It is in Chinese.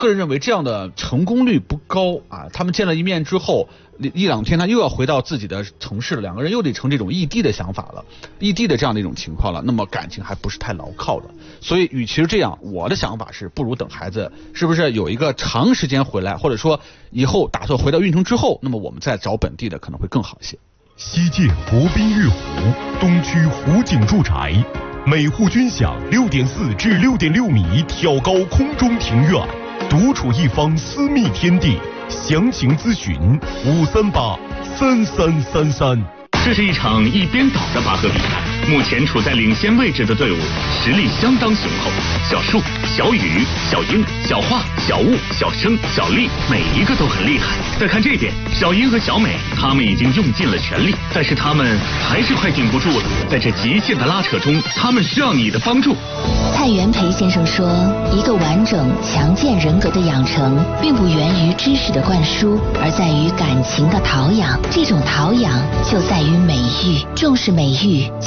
个人认为这样的成功率不高啊。他们见了一面之后，一两天他又要回到自己的城市了，两个人又得成这种异地的想法了，异地的这样的一种情况了，那么感情还不是太牢靠的。所以与其是这样，我的想法是不如等孩子是不是有一个长时间回来，或者说以后打算回到运城之后，那么我们再找本地的可能会更好一些。 西界国宾悦湖，东区湖景住宅，每户均享6.4至6.6米挑高空中庭院，独处一方私密天地。详情咨询5383333。 这是一场一边倒的拔河比赛，目前处在领先位置的队伍实力相当雄厚。小树、小雨、小英、小华、小雾、小生、小丽，每一个都很厉害。再看这边，小英和小美，他们已经用尽了全力，但是他们还是快顶不住了。在这极限的拉扯中，他们需要你的帮助。 蔡元培先生说，一个完整强健人格的养成，并不源于知识的灌输，而在于感情的陶养。这种陶养就在于美育，重视美育。